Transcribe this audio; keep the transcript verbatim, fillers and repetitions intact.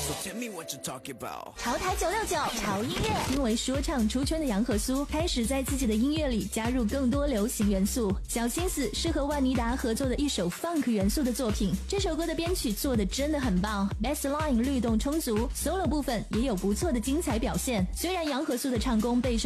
潮台九六九潮音乐，因为说唱出圈的杨和苏开始在自己的音乐里加入更多流行元素。小心思是和万妮达合作的一首 funk 元素的作品，这首歌的编曲做得真的很棒 ，bass line 律动充足 ，solo 部分也有不错的精彩表现。虽然杨和苏的唱功备受